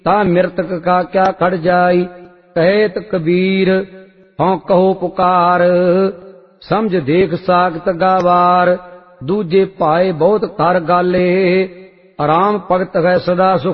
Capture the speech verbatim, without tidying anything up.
ता मृतक का क्या खड़ जाई। कहेत कबीर हों कहो पुकार, समझ देख सागत गावार। दूजे पाए बहुत कर गाले, आराम भगत है सदा सुख